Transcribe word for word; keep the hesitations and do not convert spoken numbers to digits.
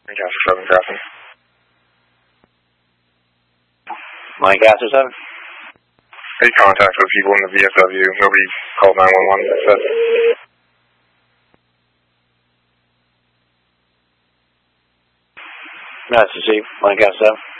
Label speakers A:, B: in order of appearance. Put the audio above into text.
A: Lancaster seven, crossing.
B: Lancaster seven.
A: Any contact with people in the V S W? Nobody called nine one one. That's it.
B: Master Chief, Lancaster seven.